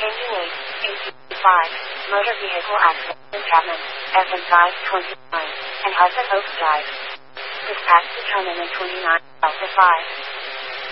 Changing 8, 5, motor vehicle accident in Chapman, FM 529, and Hudson Oaks Drive. Dispatch determined in 29, Alpha 5.